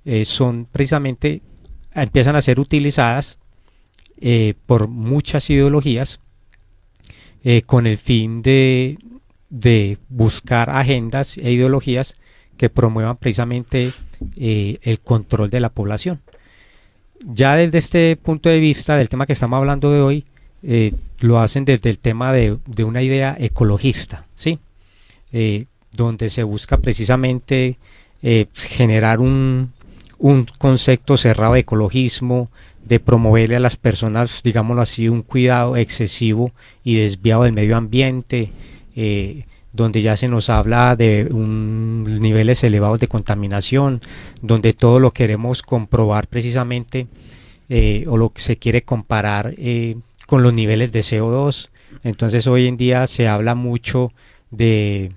son precisamente, empiezan a ser utilizadas por muchas ideologías con el fin de buscar agendas e ideologías que promuevan precisamente el control de la población. Ya desde este punto de vista del tema que estamos hablando de hoy, lo hacen desde el tema de una idea ecologista, ¿sí? Donde se busca precisamente generar un concepto cerrado de ecologismo, de promoverle a las personas, digámoslo así, un cuidado excesivo y desviado del medio ambiente, donde ya se nos habla de niveles elevados de contaminación, donde todo lo queremos comprobar precisamente, o lo que se quiere comparar con los niveles de CO2. Entonces hoy en día se habla mucho del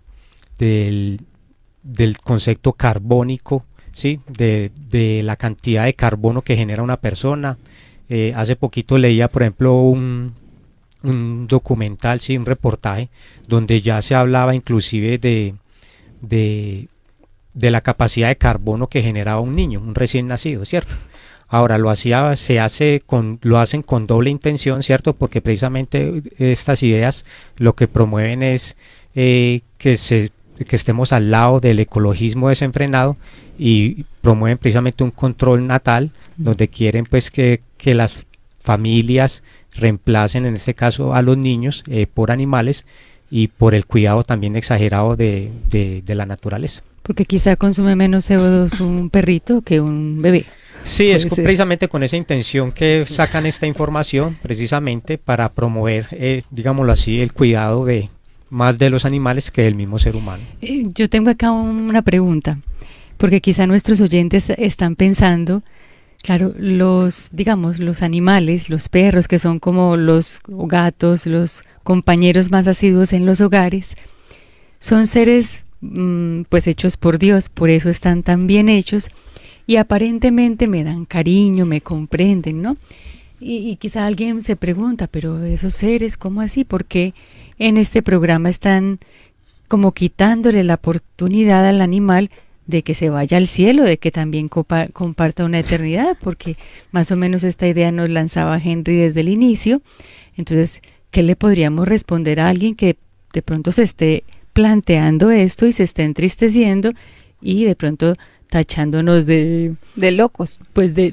concepto carbónico, ¿sí? De la cantidad de carbono que genera una persona. Hace poquito leía, por ejemplo, un documental, sí, un reportaje, donde ya se hablaba inclusive de la capacidad de carbono que generaba un niño, un recién nacido, ¿cierto? Ahora lo hacen con doble intención, ¿cierto? Porque precisamente estas ideas lo que promueven es que estemos al lado del ecologismo desenfrenado, y promueven precisamente un control natal, donde quieren pues que las familias reemplacen en este caso a los niños por animales, y por el cuidado también exagerado de la naturaleza. Porque quizá consume menos CO2 un perrito que un bebé. Sí, es precisamente con esa intención que sacan esta información, precisamente para promover, digámoslo así, el cuidado más de los animales que del mismo ser humano. Yo tengo acá una pregunta, porque quizá nuestros oyentes están pensando, claro, los animales, los perros, que son como los gatos, los compañeros más asiduos en los hogares, son seres pues hechos por Dios, por eso están tan bien hechos, y aparentemente me dan cariño, me comprenden, ¿no? Y quizá alguien se pregunta, pero esos seres, ¿cómo así? ¿Por qué en este programa están como quitándole la oportunidad al animal de que se vaya al cielo, de que también comparta una eternidad? Porque más o menos esta idea nos lanzaba Henry desde el inicio. Entonces, ¿qué le podríamos responder a alguien que de pronto se esté planteando esto y se esté entristeciendo y de pronto tachándonos de locos, pues de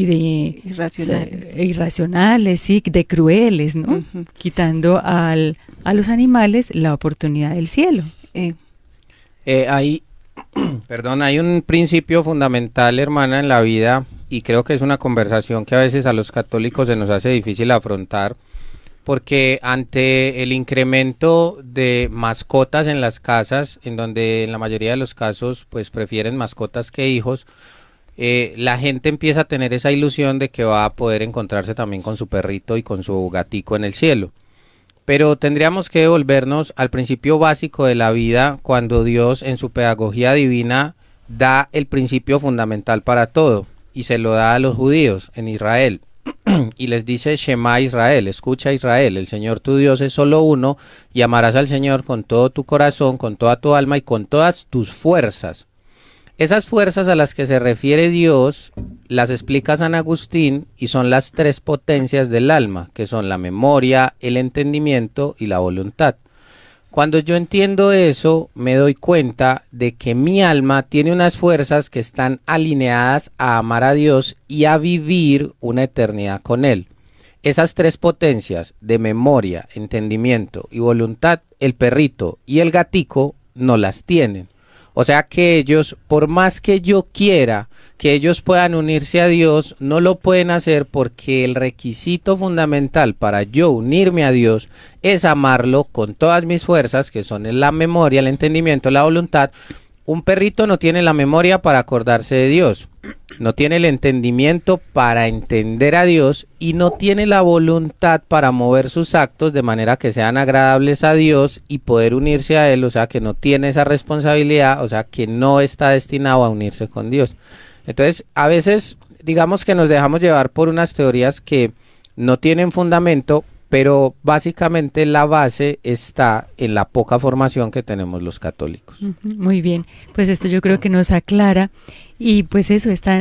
irracionales, sí, de crueles, ¿no? Uh-huh. Quitando a los animales la oportunidad del cielo. Hay un principio fundamental, hermana, en la vida, y creo que es una conversación que a veces a los católicos se nos hace difícil afrontar, porque ante el incremento de mascotas en las casas, en donde en la mayoría de los casos pues prefieren mascotas que hijos, la gente empieza a tener esa ilusión de que va a poder encontrarse también con su perrito y con su gatico en el cielo. Pero tendríamos que devolvernos al principio básico de la vida, cuando Dios en su pedagogía divina da el principio fundamental para todo, y se lo da a los judíos en Israel. Y les dice: Shema Israel, escucha Israel, el Señor tu Dios es solo uno, y amarás al Señor con todo tu corazón, con toda tu alma y con todas tus fuerzas. Esas fuerzas a las que se refiere Dios las explica San Agustín, y son las tres potencias del alma, que son la memoria, el entendimiento y la voluntad. Cuando yo entiendo eso, me doy cuenta de que mi alma tiene unas fuerzas que están alineadas a amar a Dios y a vivir una eternidad con Él. Esas tres potencias de memoria, entendimiento y voluntad, el perrito y el gatico no las tienen. O sea que ellos, por más que yo quiera que ellos puedan unirse a Dios, no lo pueden hacer, porque el requisito fundamental para yo unirme a Dios es amarlo con todas mis fuerzas, que son la memoria, el entendimiento, la voluntad. Un perrito no tiene la memoria para acordarse de Dios, no tiene el entendimiento para entender a Dios, y no tiene la voluntad para mover sus actos de manera que sean agradables a Dios y poder unirse a Él. O sea que no tiene esa responsabilidad, o sea que no está destinado a unirse con Dios. Entonces, a veces digamos que nos dejamos llevar por unas teorías que no tienen fundamento, pero básicamente la base está en la poca formación que tenemos los católicos. Muy bien, pues esto yo creo que nos aclara, y pues eso está